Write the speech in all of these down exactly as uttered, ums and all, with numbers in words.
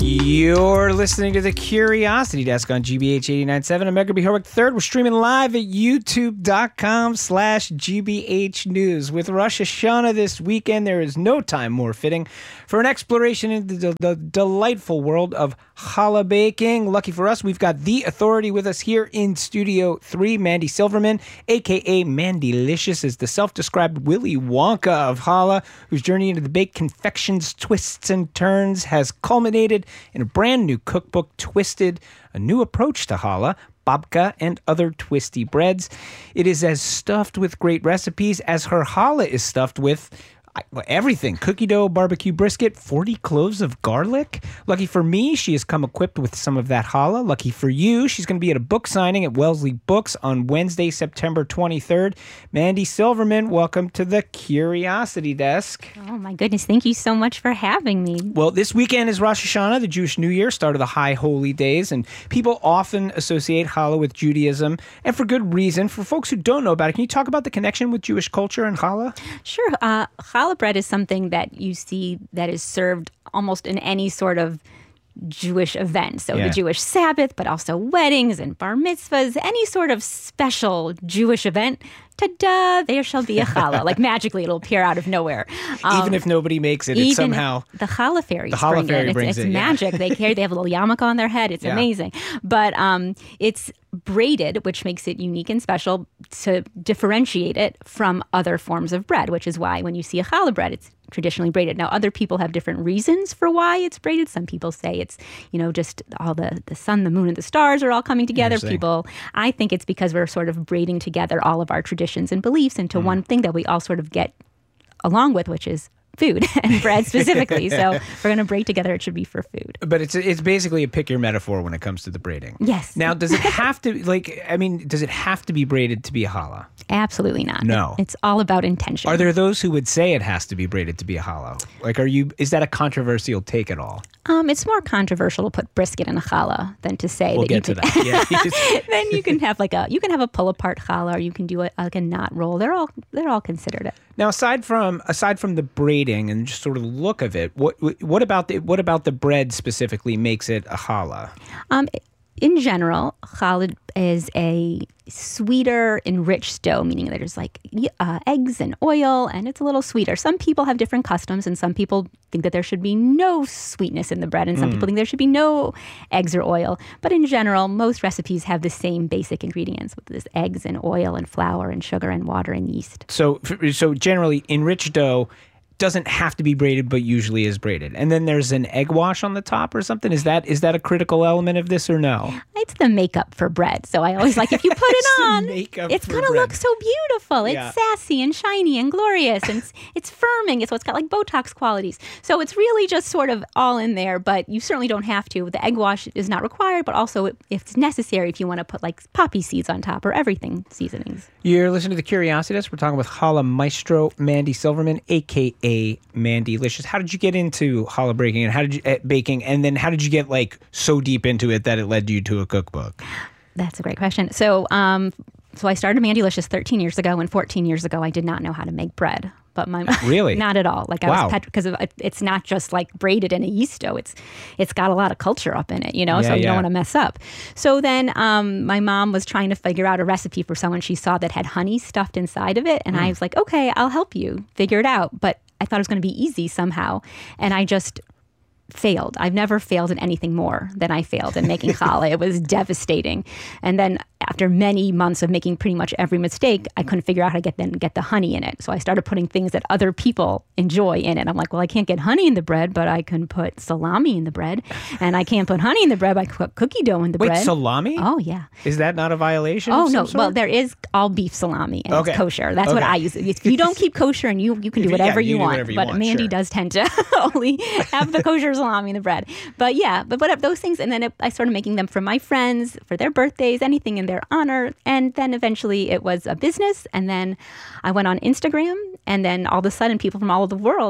You're listening to the Curiosity Desk on G B H eighty-nine point seven. I'm Edgar B. Herwick the third. We're streaming live at youtube.com slash GBH News. With Rosh Hashanah this weekend, there is no time more fitting for an exploration into the, the delightful world of challah baking. Lucky for us, we've got the authority with us here in Studio three. Mandy Silverman, a k a. Mandylicious, is the self-described Willy Wonka of challah, whose journey into the baked confection's twists and turns has culminated in a brand new cookbook, Twisted, a new approach to challah, babka, and other twisty breads. It is as stuffed with great recipes as her challah is stuffed with everything. Cookie dough, barbecue brisket, forty cloves of garlic. Lucky for me, she has come equipped with some of that challah. Lucky for you, she's going to be at a book signing at Wellesley Books on Wednesday, September twenty-third. Mandy Silverman, welcome to the Curiosity Desk. Oh my goodness, thank you so much for having me. Well, this weekend is Rosh Hashanah, the Jewish New Year, start of the High Holy Days, and people often associate challah with Judaism, and for good reason. For folks who don't know about it, can you talk about the connection with Jewish culture and challah? Sure. Uh, challah bread is something that you see that is served almost in any sort of Jewish event. So Yeah. the Jewish Sabbath, but also weddings and bar mitzvahs, any sort of special Jewish event. Ta-da, there shall be a challah. Like magically, it'll appear out of nowhere. Um, Even if nobody makes it, it's even somehow... the challah fairies The challah bring fairy it. It's, brings it's it, yeah. magic. They carry. They have a little yarmulke on their head. It's Yeah. amazing. But um, it's braided, which makes it unique and special to differentiate it from other forms of bread, which is why when you see a challah bread, it's traditionally braided. Now, other people have different reasons for why it's braided. Some people say it's, you know, just all the, the sun, the moon, and the stars are all coming together. Interesting. People, I think it's because we're sort of braiding together all of our traditions and beliefs into mm. one thing that we all sort of get along with, which is food and bread specifically. So if we're going to braid together, it should be for food. But it's it's basically a pick your metaphor when it comes to the braiding. Yes. Now, does it have to, like, I mean, does it have to be braided to be a challah? Absolutely not. No. It, it's all about intention. Are there those who would say it has to be braided to be a challah? Like, are you, is that a controversial take at all? Um, it's more controversial to put brisket in a challah than to say we'll that get you to can, that. Yeah. Then you can have like a you can have a pull apart challah, or you can do a, like a knot roll. They're all they're all considered it. Now, aside from aside from the braiding and just sort of the look of it, what what about the what about the bread specifically makes it a challah? Um, in general, challah is a sweeter, enriched dough, meaning that there's like uh, eggs and oil, and it's a little sweeter. Some people have different customs, and some people think that there should be no sweetness in the bread, and some mm. people think there should be no eggs or oil. But in general, most recipes have the same basic ingredients, with this eggs and oil and flour and sugar and water and yeast. So, so generally, enriched dough doesn't have to be braided, but usually is braided. And then there's an egg wash on the top or something. Is that is that a critical element of this or no? It's the makeup for bread. So I always like, if you put it on, it's going to look so beautiful. It's yeah. sassy and shiny and glorious, and it's, it's firming. It's what's got like Botox qualities. So it's really just sort of all in there, but you certainly don't have to. The egg wash is not required, but also if it's necessary, if you want to put like poppy seeds on top or everything seasonings. You're listening to the Curiosity Desk. We're talking with challah maestro Mandy Silverman, a k a. Mandylicious. How did you get into challah baking, and how did you uh, baking, and then how did you get like so deep into it that it led you to a cookbook? That's a great question. So, um, so I started Mandylicious thirteen years ago, and fourteen years ago, I did not know how to make bread. But my really not at all. Like I wow. was pet- because of, it's not just like braided in a yeast dough. It's it's got a lot of culture up in it, you know. Yeah, so you yeah. don't want to mess up. So then um, my mom was trying to figure out a recipe for someone she saw that had honey stuffed inside of it, and mm. I was like, okay, I'll help you figure it out. But I thought it was going to be easy somehow, and I just failed. I've never failed in anything more than I failed in making challah. It was devastating. And then after many months of making pretty much every mistake, I couldn't figure out how to get then get the honey in it. So I started putting things that other people enjoy in it. I'm like, well, I can't get honey in the bread, but I can put salami in the bread. And I can't put honey in the bread, but I can put cookie dough in the Wait, bread. Wait, salami? Oh, yeah. Is that not a violation? Oh, of some no. sort? Well, there is all beef salami, and okay. it's kosher. That's okay. what I use. If you don't keep kosher, and you, you can do whatever yeah, you, you do want. whatever you but want, Mandy sure. does tend to only have the kosher salami in the bread. But yeah, but whatever, those things. And then it, I started making them for my friends, for their birthdays, anything in their honor. And then eventually it was a business. And then I went on Instagram. And then all of a sudden, people from all over the world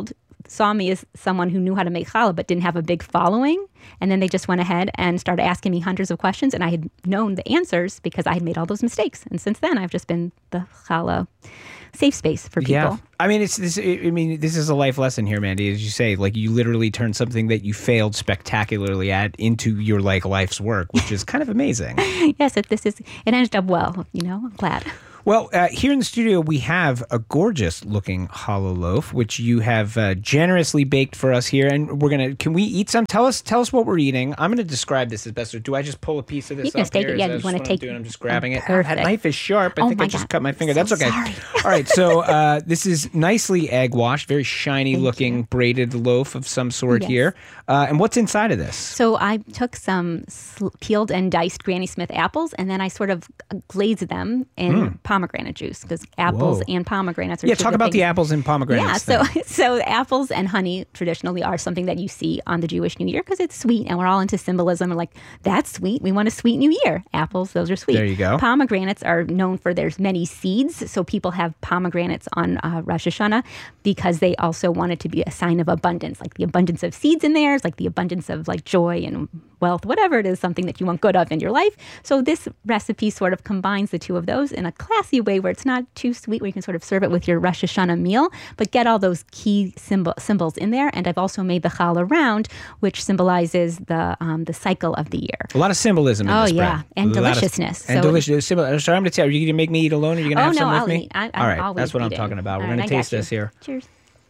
saw me as someone who knew how to make challah but didn't have a big following. And then they just went ahead and started asking me hundreds of questions. And I had known the answers because I had made all those mistakes. And since then, I've just been the challah safe space for people. Yeah. I mean, it's this. I mean, this is a life lesson here, Mandy. As you say, like you literally turned something that you failed spectacularly at into your like life's work, which is kind of amazing. Yes, it, this is. It ended up well. You know, I'm glad. Well, uh, here in the studio, we have a gorgeous-looking challah loaf, which you have uh, generously baked for us here, and we're gonna. Can we eat some? Tell us, tell us what we're eating. I'm gonna describe this as best. Or do I just pull a piece of this? You can up take here? it. Yeah, Is you want to take it? it. I'm just grabbing oh, it. Perfect. That knife is sharp. I oh think my I just God. cut my finger. So That's okay. Sorry. All right, so uh, this is nicely egg washed, very shiny-looking braided loaf of some sort Yes. here. Uh, and what's inside of this? So I took some sl- peeled and diced Granny Smith apples, and then I sort of glazed them in Mm. pomegranate juice because apples Whoa. and pomegranates are Yeah, two talk good about the things. apples and pomegranates. Yeah, so thing. so apples and honey traditionally are something that you see on the Jewish New Year because it's sweet, and we're all into symbolism. We're like, that's sweet. We want a sweet New Year. Apples, those are sweet. There you go. Pomegranates are known for there's many seeds, so people have pomegranates on uh, Rosh Hashanah because they also want it to be a sign of abundance, like the abundance of seeds in there, it's like the abundance of like joy and wealth, whatever it is, something that you want good of in your life. So this recipe sort of combines the two of those in a classy way where it's not too sweet, where you can sort of serve it with your Rosh Hashanah meal, but get all those key symbol, symbols in there. And I've also made the challah round, which symbolizes the um, the cycle of the year. A lot of symbolism in Oh, this bread. yeah, and A lot of- deliciousness. and So- delicious. Symbol- Sorry, I'm going to tell you, are you going to make me eat alone, or are you going to Oh, have no, some with I'll me? eat. I, I'm All right, always that's what I'm eating. talking about. We're All going right, to I got taste you. this here. Cheers.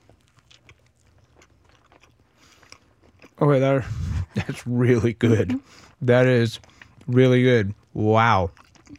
Okay, that, that's really good. That is really good. Wow.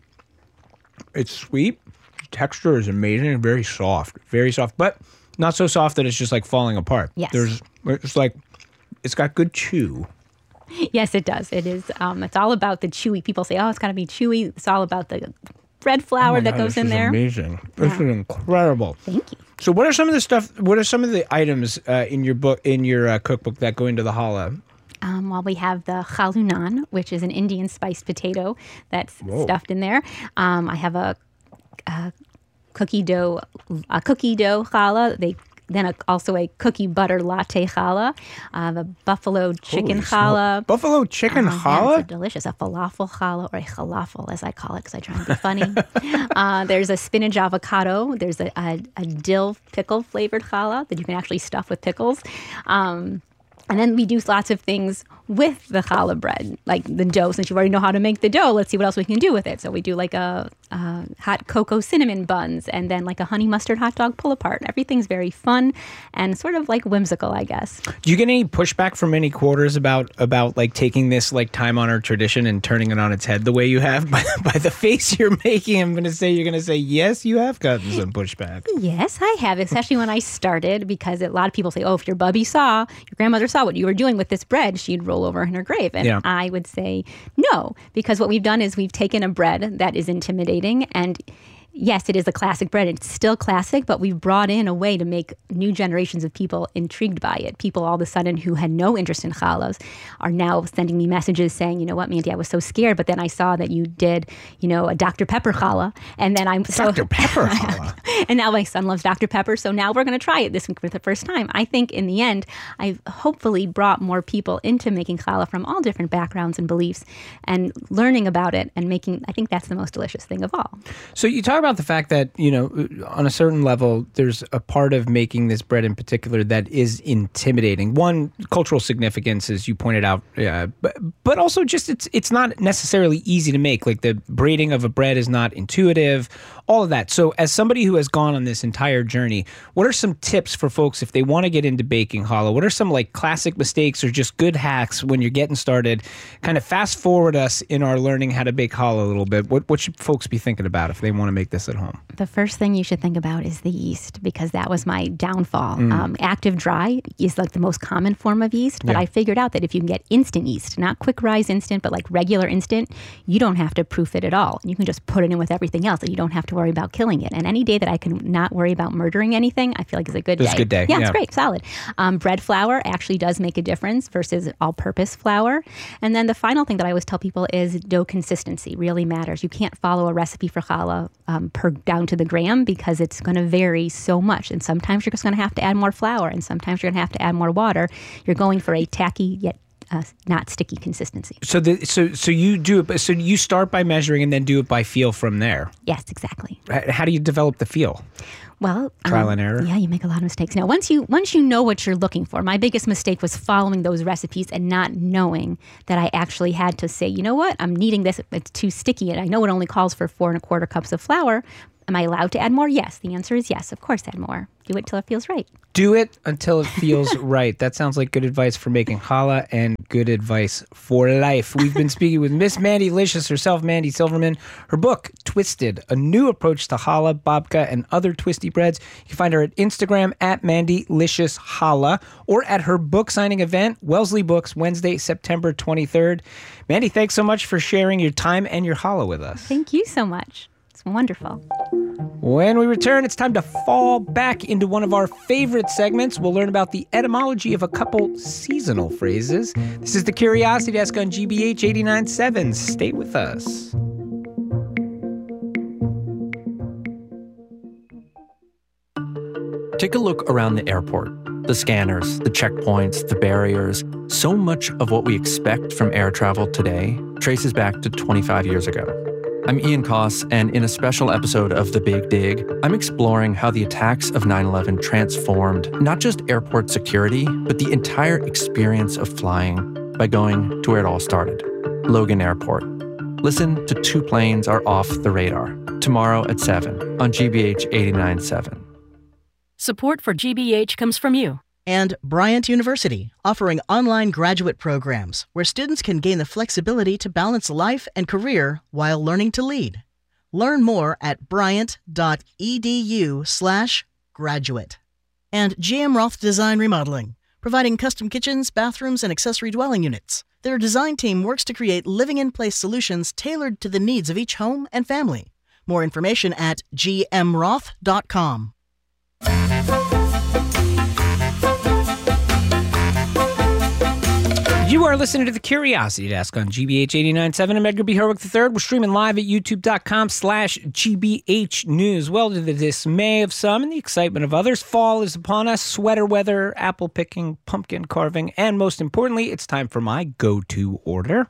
It's sweet. Texture is amazing. Very soft. Very soft, but not so soft that it's just like falling apart. Yes. There's, it's like, it's got good chew. Yes, it does. It is. Um, it's all about the chewy. People say, "Oh, it's got to be chewy." It's all about the bread flour Oh my that God, goes this in is there. Amazing. This is incredible. Thank you. So, what are some of the stuff? What are some of the items uh, in your book, in your uh, cookbook, that go into the challah? Um, well, we have the chalunan, which is an Indian spiced potato that's Whoa. stuffed in there. Um, I have a, a cookie dough, a cookie dough challah. They then a, also a cookie butter latte challah. Uh, the buffalo chicken Holy smoke. challah. Buffalo chicken Uh, yeah, challah? it's a delicious, a falafel challah, or a falafel, as I call it, because I try and be funny. uh, there's a spinach avocado. There's a, a, a dill pickle flavored challah that you can actually stuff with pickles. Um, and then we do lots of things with the challah bread, like the dough. Since you already know how to make the dough, let's see what else we can do with it. So we do like a, a hot cocoa cinnamon buns, and then like a honey mustard hot dog pull apart. Everything's very fun and sort of like whimsical, I guess. Do you get any pushback from any quarters about about like taking this like time honored tradition and turning it on its head the way you have? By, by the face you're making, I'm going to say you're going to say yes, you have gotten some pushback. Yes, I have, especially when I started, because a lot of people say, oh, if your bubby saw, your grandmother saw what you were doing with this bread, she'd roll over in her grave. And Yeah. I would say no, because what we've done is we've taken a bread that is intimidating, and yes, it is a classic bread. It's still classic, but we've brought in a way to make new generations of people intrigued by it. People all of a sudden who had no interest in challahs are now sending me messages saying, you know what, Mandy, I was so scared, but then I saw that you did, you know, a Doctor Pepper challah. And then I'm so Doctor Pepper challah. And now my son loves Doctor Pepper, so now we're going to try it this week for the first time. I think in the end, I've hopefully brought more people into making challah from all different backgrounds and beliefs and learning about it and making, I think that's the most delicious thing of all. So you talk about the fact that, you know, on a certain level, there's a part of making this bread in particular that is intimidating. One, cultural significance, as you pointed out, uh, but, but also just it's it's not necessarily easy to make. Like the braiding of a bread is not intuitive, all of that. So as somebody who has gone on this entire journey, what are some tips for folks if they want to get into baking challah? What are some like classic mistakes or just good hacks when you're getting started? Kind of fast forward us in our learning how to bake challah a little bit. What, what should folks be thinking about if they want to make this at home? The first thing you should think about is the yeast, because that was my downfall. Mm. Um, active dry is like the most common form of yeast, but yeah. I figured out that if you can get instant yeast, not quick rise instant, but like regular instant, you don't have to proof it at all. You can just put it in with everything else, and you don't have to worry about killing it. And any day that I can not worry about murdering anything, I feel like is a good That's day. a good day. Yeah, yeah, it's great, solid. Um, bread flour actually does make a difference versus all-purpose flour. And then the final thing that I always tell people is dough consistency really matters. You can't follow a recipe for challah um, um, per down to the gram because it's going to vary so much. And sometimes you're just going to have to add more flour, and sometimes you're going to have to add more water. You're going for a tacky yet uh, not sticky consistency. So the so so you do it. So you start by measuring and then do it by feel from there. Yes, exactly. How do you develop the feel? Well, trial um, and error. Yeah, you make a lot of mistakes. Now, once you once you know what you're looking for, my biggest mistake was following those recipes and not knowing that I actually had to say, you know what, I'm needing this. It's too sticky, and I know it only calls for four and a quarter cups of flour. Am I allowed to add more? Yes. The answer is yes. Of course, add more. Do it till it feels right. Do it until it feels right. That sounds like good advice for making challah and good advice for life. We've been speaking with Miss Mandy Licious herself, Mandy Silverman. Her book, Twisted, A New Approach to Challah, Babka, and Other Twisty Breads. You can find her at Instagram at Mandy Licious Challah or at her book signing event, Wellesley Books, Wednesday, September twenty-third. Mandy, thanks so much for sharing your time and your challah with us. Thank you so much. It's wonderful. When we return, it's time to fall back into one of our favorite segments. We'll learn about the etymology of a couple seasonal phrases. This is the Curiosity Desk on G B H eighty-nine point seven. Stay with us. Take a look around the airport. The scanners, the checkpoints, the barriers. So much of what we expect from air travel today traces back to twenty-five years ago. I'm Ian Koss, and in a special episode of The Big Dig, I'm exploring how the attacks of nine eleven transformed not just airport security, but the entire experience of flying by going to where it all started, Logan Airport. Listen to Two Planes Are Off the Radar, tomorrow at seven on G B H eighty-nine point seven. Support for G B H comes from you. And Bryant University, offering online graduate programs where students can gain the flexibility to balance life and career while learning to lead. Learn more at bryant.edu slash graduate. And G M Roth Design Remodeling, providing custom kitchens, bathrooms, and accessory dwelling units. Their design team works to create living-in-place solutions tailored to the needs of each home and family. More information at g m roth dot com. You are listening to the Curiosity Desk on G B H eighty-nine point seven. I'm Edgar B. Herwick the third. We're streaming live at youtube.com slash GBH News. Well, to the dismay of some and the excitement of others, fall is upon us. Sweater weather, apple picking, pumpkin carving, and most importantly, it's time for my go-to order.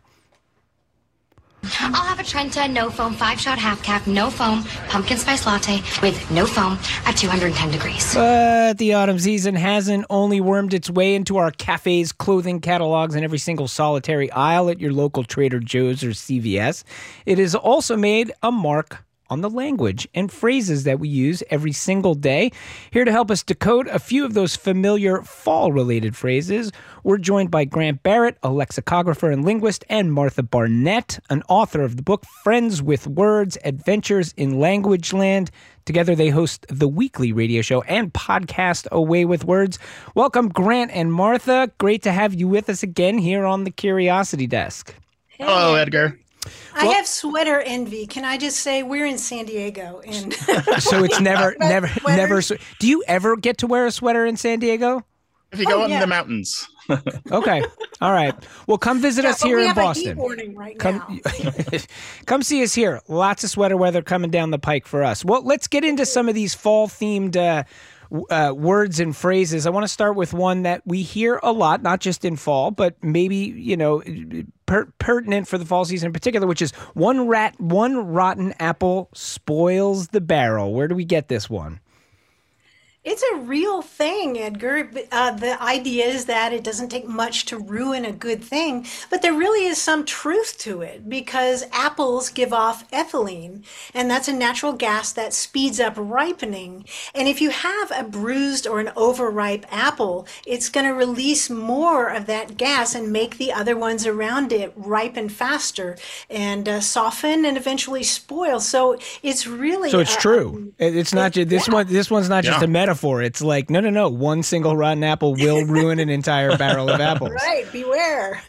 I'll have a Trenta no foam five shot half cap, no foam pumpkin spice latte with no foam at two hundred ten degrees. But the autumn season hasn't only wormed its way into our cafes, clothing catalogs, and every single solitary aisle at your local Trader Joe's or C V S. It has also made a mark on the language and phrases that we use every single day. Here to help us decode a few of those familiar fall-related phrases, we're joined by Grant Barrett, a lexicographer and linguist, and Martha Barnett, an author of the book Friends with Words, Adventures in Language Land. Together they host the weekly radio show and podcast Away with Words. Welcome, Grant and Martha. Great to have you with us again here on the Curiosity Desk. Hey. Hello, Edgar. I well, have sweater envy. Can I just say we're in San Diego, and so it's never, never, never. Do you ever get to wear a sweater in San Diego? If you go oh, up yeah. in the mountains. Okay, all right. Well, come visit yeah, us here we in have Boston. A heat warning right come, now. Come see us here. Lots of sweater weather coming down the pike for us. Well, let's get into some of these fall-themed Uh, Uh, words and phrases. I want to start with one that we hear a lot, not just in fall, but maybe, you know, per- pertinent for the fall season in particular, which is one rat, one rotten apple spoils the barrel. Where do we get this one? It's a real thing, Edgar. Uh, the idea is that it doesn't take much to ruin a good thing, but there really is some truth to it because apples give off ethylene, and that's a natural gas that speeds up ripening. And if you have a bruised or an overripe apple, it's going to release more of that gas and make the other ones around it ripen faster and uh, soften and eventually spoil. So it's really so it's uh, true. It's not just this yeah. one. This one's not just yeah. a metaphor metaphor. It's like, no, no, no. One single rotten apple will ruin an entire barrel of apples. Right. Beware.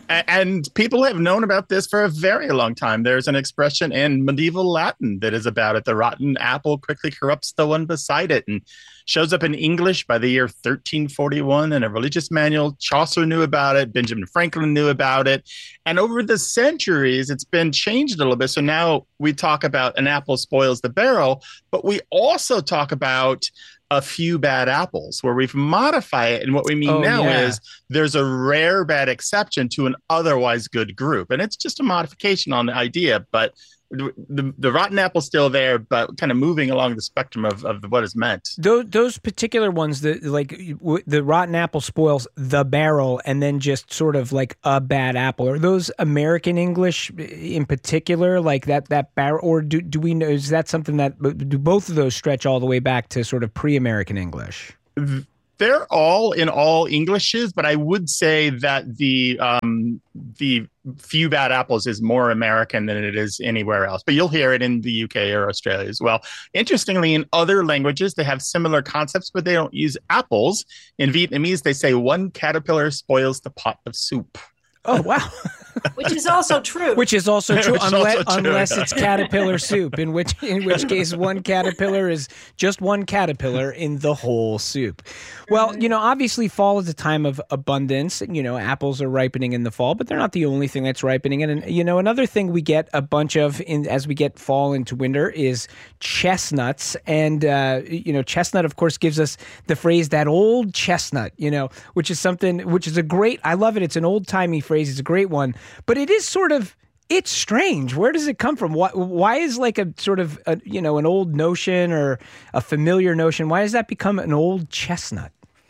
And people have known about this for a very long time. There's an expression in medieval Latin that is about it. The rotten apple quickly corrupts the one beside it, and shows up in English by the year thirteen forty-one in a religious manual. Chaucer knew about it. Benjamin Franklin knew about it. And over the centuries, it's been changed a little bit. So now we talk about an apple spoils the barrel, but we also talk about a few bad apples, where we've modified it. And what we mean oh, now yeah. is there's a rare bad exception to an otherwise good group. And it's just a modification on the idea, but the, the rotten apple's still there, but kind of moving along the spectrum of, of what is meant. Those, those particular ones, that like w- the rotten apple spoils the barrel, and then just sort of like a bad apple. Are those American English in particular, like that that barrel, or do do we know? Is that something that do both of those stretch all the way back to sort of pre-American English? They're all in all Englishes, but I would say that the um, the few bad apples is more American than it is anywhere else. But you'll hear it in the U K or Australia as well. Interestingly, in other languages, they have similar concepts, but they don't use apples. In Vietnamese, they say one caterpillar spoils the pot of soup. Oh, wow. Which is also true. Which is also true, Which is unless, also true, unless yeah. it's caterpillar soup, in which in which case one caterpillar is just one caterpillar in the whole soup. Well, you know, obviously fall is a time of abundance. You know, apples are ripening in the fall, but they're not the only thing that's ripening. And, you know, another thing we get a bunch of in as we get fall into winter is chestnuts. And, uh, you know, chestnut, of course, gives us the phrase that old chestnut, you know, which is something, which is a great, I love it. It's an old-timey phrase. It's a great one. But it is sort of, it's strange. Where does it come from? Why, why is like a sort of, a, you know, an old notion or a familiar notion, why does that become an old chestnut?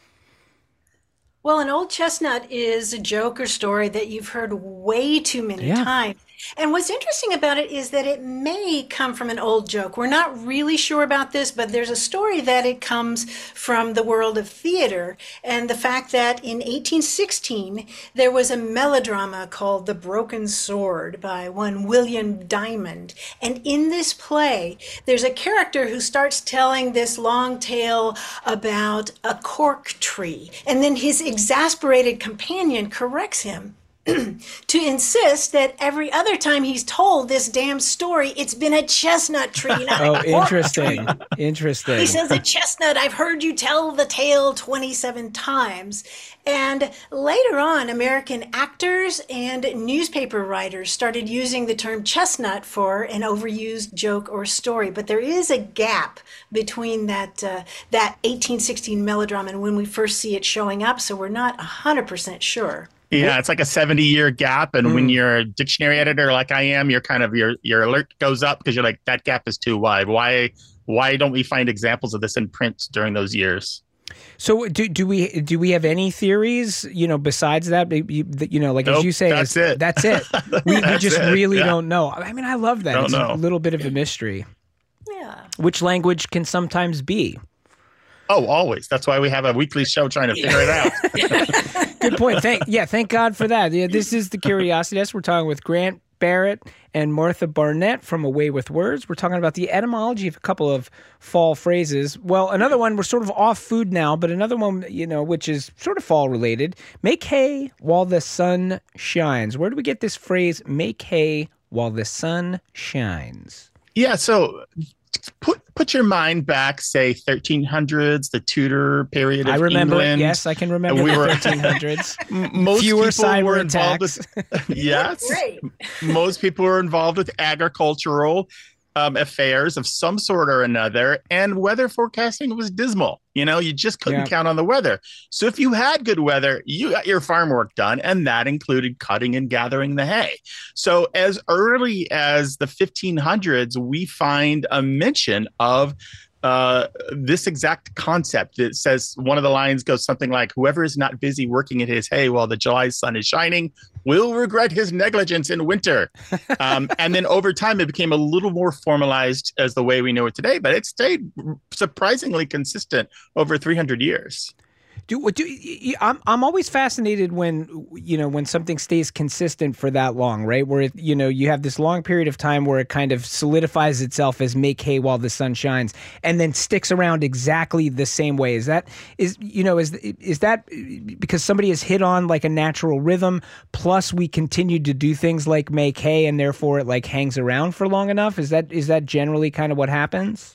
Well, an old chestnut is a joke or story that you've heard way too many Yeah. times. And what's interesting about it is that it may come from an old joke. We're not really sure about this, but there's a story that it comes from the world of theater, and the fact that in eighteen sixteen, there was a melodrama called The Broken Sword by one William Diamond. And in this play, there's a character who starts telling this long tale about a cork tree, and then his exasperated companion corrects him to insist that every other time he's told this damn story, it's been a chestnut tree, not Oh, a cork interesting. tree. Interesting. He says, a chestnut, I've heard you tell the tale twenty-seven times. And later on, American actors and newspaper writers started using the term chestnut for an overused joke or story. But there is a gap between that uh, that eighteen sixteen melodrama and when we first see it showing up, so we're not one hundred percent sure. Yeah, it's like a seventy year gap. And Mm. when you're a dictionary editor like I am, you're kind of your your alert goes up because you're like, that gap is too wide. Why why don't we find examples of this in print during those years? So do do we do we have any theories, you know, besides that? You, you know, like as Nope, you say, that's it's- it. That's it. We, we That's just it, really yeah. don't know. I mean, I love that. Don't It's know. a little bit of a mystery, Yeah. which language can sometimes be. Oh, always. That's why we have a weekly show trying to figure it out. Good point. Thank yeah, thank God for that. Yeah, this is the Curiosity Desk. We're talking with Grant Barrett and Martha Barnett from Away with Words. We're talking about the etymology of a couple of fall phrases. Well, another one, we're sort of off food now, but another one, you know, which is sort of fall related. Make hay while the sun shines. Where do we get this phrase, make hay while the sun shines? Yeah, so put put your mind back, say thirteen hundreds, the Tudor period of I remember England. it. Yes, I can remember We the were- thirteen hundreds. M- Most Fewer people cyber were involved attacks. with yes. Great. Most people were involved with agricultural um, affairs of some sort or another, and weather forecasting was dismal. You know, you just couldn't Yeah. count on the weather. So if you had good weather, you got your farm work done, and that included cutting and gathering the hay. So as early as the fifteen hundreds, we find a mention of uh, this exact concept. That says, one of the lines goes something like, whoever is not busy working at his hay while the July sun is shining will regret his negligence in winter. Um, and then over time, it became a little more formalized as the way we know it today, but it stayed surprisingly consistent over three hundred years. Do, do I'm I'm always fascinated when you know when something stays consistent for that long, right? Where it, you know you have this long period of time where it kind of solidifies itself as make hay while the sun shines, and then sticks around exactly the same way. Is that is you know is is that because somebody has hit on like a natural rhythm? Plus, we continue to do things like make hay, and therefore it like hangs around for long enough. Is that is that generally kind of what happens?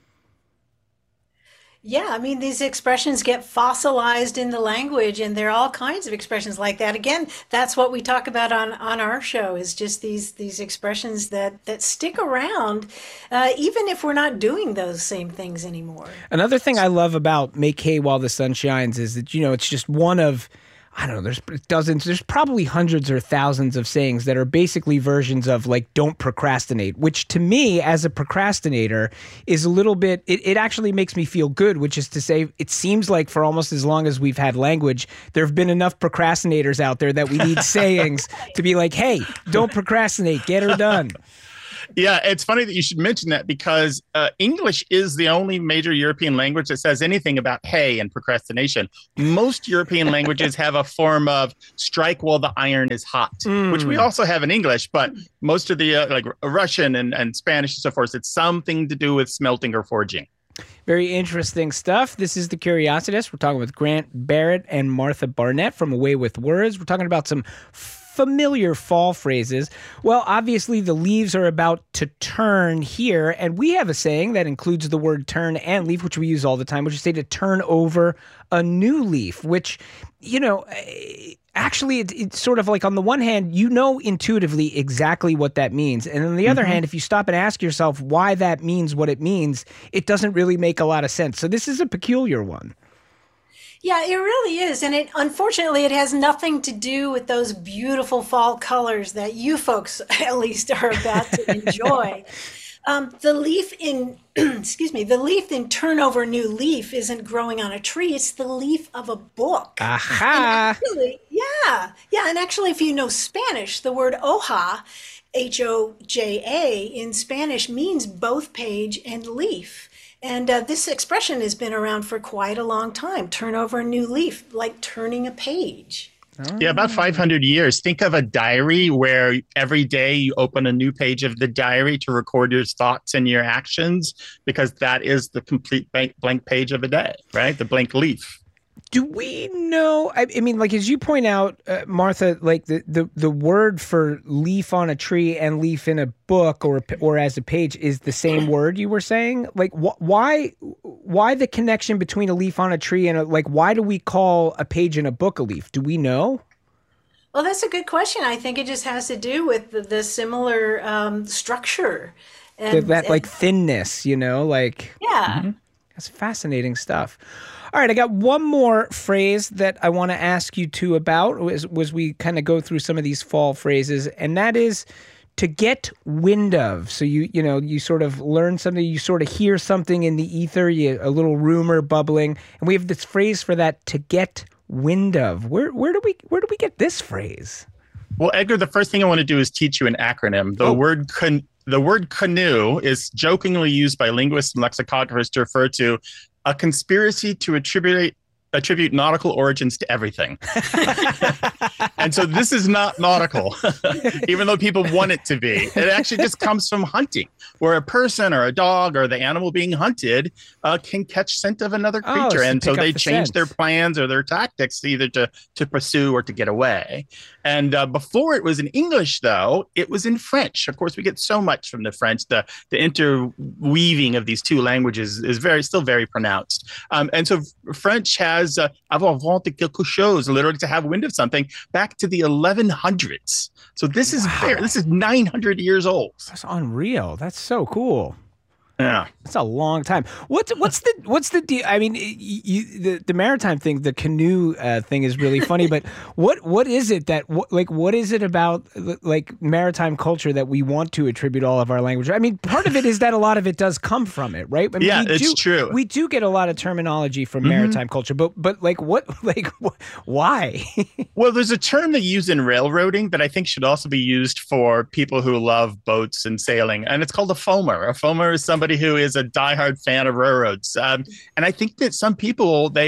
Yeah, I mean, these expressions get fossilized in the language, and there are all kinds of expressions like that. Again, that's what we talk about on, on our show, is just these these expressions that, that stick around, uh, even if we're not doing those same things anymore. Another thing I love about make hay while the sun shines is that, you know, it's just one of, I don't know, there's dozens, there's probably hundreds or thousands of sayings that are basically versions of like, don't procrastinate, which to me as a procrastinator is a little bit, it, it actually makes me feel good, which is to say, it seems like for almost as long as we've had language, there have been enough procrastinators out there that we need sayings to be like, hey, don't procrastinate, get her done. Yeah, it's funny that you should mention that because uh, English is the only major European language that says anything about hay and procrastination. Most European languages have a form of strike while the iron is hot, mm. which we also have in English, but most of the uh, like Russian and, and Spanish and so forth, it's something to do with smelting or forging. Very interesting stuff. This is The Curiositist. We're talking with Grant Barrett and Martha Barnett from Away with Words. We're talking about some familiar fall phrases. Well, obviously the leaves are about to turn here, and we have a saying that includes the word turn and leaf, which we use all the time, which is say to turn over a new leaf, which, you know, actually it, it's sort of like on the one hand, you know intuitively exactly what that means. And on the mm-hmm. other hand, if you stop and ask yourself why that means what it means, it doesn't really make a lot of sense. So this is a peculiar one. Yeah, it really is. And it unfortunately, it has nothing to do with those beautiful fall colors that you folks at least are about to enjoy. um, the leaf in, excuse me, the leaf in Turn Over New Leaf isn't growing on a tree. It's the leaf of a book. Aha! Actually, yeah. Yeah. And actually, if you know Spanish, the word hoja, H O J A in Spanish means both page and leaf. And uh, this expression has been around for quite a long time. Turn over a new leaf, like turning a page. Oh. Yeah, about five hundred years. Think of a diary where every day you open a new page of the diary to record your thoughts and your actions, because that is the complete blank, blank page of a day, right? The blank leaf. Do we know, I, I mean, like, as you point out, uh, Martha, like the, the, the word for leaf on a tree and leaf in a book or or as a page is the same word you were saying? Like, wh- why why the connection between a leaf on a tree and, a, like, why do we call a page in a book a leaf? Do we know? Well, that's a good question. I think it just has to do with the, the similar um, structure. And, the, that, and, like, thinness, you know, like. Yeah. Mm-hmm. That's fascinating stuff. All right, I got one more phrase that I want to ask you two about as, as we kind of go through some of these fall phrases, and that is to get wind of. So you you know you sort of learn something, you sort of hear something in the ether, you, a little rumor bubbling, and we have this phrase for that: to get wind of. Where where do we where do we get this phrase? Well, Edgar, the first thing I want to do is teach you an acronym. The oh. word con- the word canoe is jokingly used by linguists and lexicographers to refer to a conspiracy to attribute attribute nautical origins to everything. And so this is not nautical, even though people want it to be. It actually just comes from hunting, where a person or a dog or the animal being hunted uh, can catch scent of another creature. Oh, so and so they the change scent. their plans or their tactics either to, to pursue or to get away. And uh, before it was in English, though, it was in French. Of course, we get so much from the French. The, the interweaving of these two languages is very still very pronounced. Um, and so French has uh, avoir vent de quelque chose, literally to have wind of something, back to the eleven hundreds. So this is wow. very, this is nine hundred years old. That's unreal. That's so cool. Yeah, it's a long time. What's what's the what's the deal? I mean, you, the the maritime thing, the canoe uh, thing is really funny. But what what is it that what, like what is it about like maritime culture that we want to attribute all of our language? I mean, part of it is that a lot of it does come from it, right? I mean, yeah, we it's do, true. We do get a lot of terminology from mm-hmm. maritime culture, but but like what like wh- why? Well, there's a term they use in railroading that I think should also be used for people who love boats and sailing, and it's called a foamer. A foamer is somebody who is a diehard fan of railroads. Um, and I think that some people, they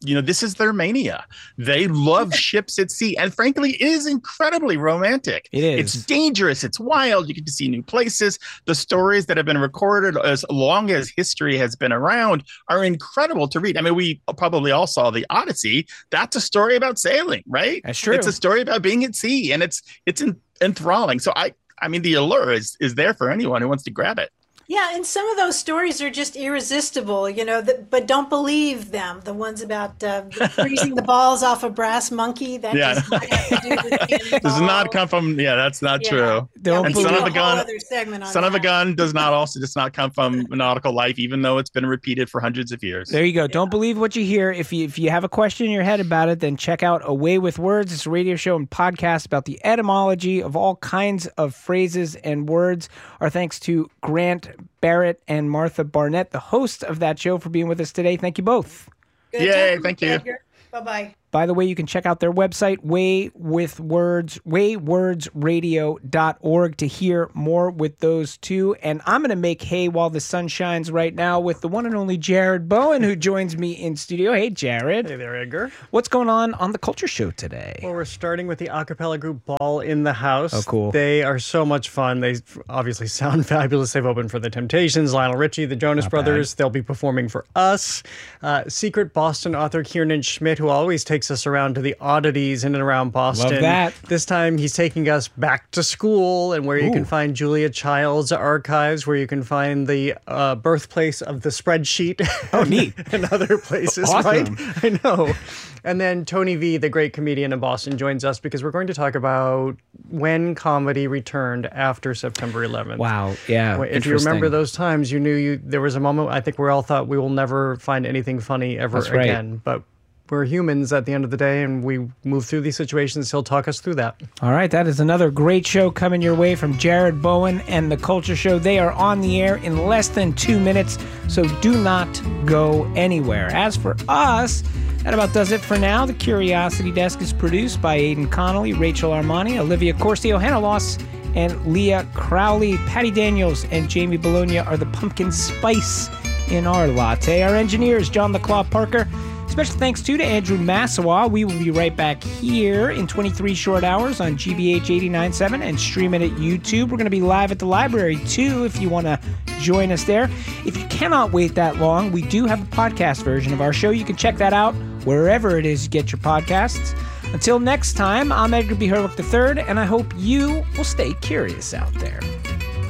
you know, this is their mania. They love ships at sea. And frankly, it is incredibly romantic. It is. It's dangerous. It's wild. You get to see new places. The stories that have been recorded as long as history has been around are incredible to read. I mean, we probably all saw the Odyssey. That's a story about sailing, right? That's true. It's a story about being at sea, and it's it's enthralling. So I, I mean, the allure is is there for anyone who wants to grab it. Yeah, and some of those stories are just irresistible, you know, the, but don't believe them. The ones about uh, freezing the balls off a brass monkey, that yeah. does not have to do with the does not come from, yeah, that's not yeah. true. Yeah, and Son of a Gun, Son of a Gun does not also does not come from nautical life, even though it's been repeated for hundreds of years. There you go. Yeah. Don't believe what you hear. If you if you have a question in your head about it, then check out Away with Words. It's a radio show and podcast about the etymology of all kinds of phrases and words. Our thanks to Grant Barrett and Martha Barnett, the host of that show, for being with us today. Thank you both. Good Yay, time, thank you. Edgar. Bye-bye. By the way, you can check out their website, way with words, way words radio dot org, to hear more with those two. And I'm going to make hay while the sun shines right now with the one and only Jared Bowen, who joins me in studio. Hey, Jared. Hey there, Edgar. What's going on on the Culture Show today? Well, we're starting with the a cappella group Ball in the House. Oh, cool. They are so much fun. They obviously sound fabulous. They've opened for The Temptations, Lionel Richie, the Jonas Not Brothers. bad. They'll be performing for us. Uh, secret Boston author Kiernan Schmidt, who always takes us around to the oddities in and around Boston. Love that. This time he's taking us back to school, and where you Ooh. can find Julia Child's archives, where you can find the uh, birthplace of the spreadsheet. Oh, neat. And other places, Awesome. right? I know. And then Tony V, the great comedian in Boston, joins us because we're going to talk about when comedy returned after September eleventh. Wow. Yeah. If you remember interesting. those times, you knew you there was a moment I think we all thought we will never find anything funny ever That's right. again. But we're humans at the end of the day, and we move through these situations. He'll talk us through that. All right, that is another great show coming your way from Jared Bowen and The Culture Show. They are on the air in less than two minutes, so do not go anywhere. As for us, that about does it for now. The Curiosity Desk is produced by Aidan Connolly, Rachel Armani, Olivia Corstio, Hannah Loss, and Leah Crowley. Patty Daniels and Jamie Bologna are the pumpkin spice in our latte. Our engineer is John the Claw Parker. Special thanks, too, to Andrew Massawa. We will be right back here in twenty-three short hours on G B H eighty-nine point seven and streaming at YouTube. We're going to be live at the library, too, if you want to join us there. If you cannot wait that long, we do have a podcast version of our show. You can check that out wherever it is you get your podcasts. Until next time, I'm Edgar B. Herwick the third, and I hope you will stay curious out there.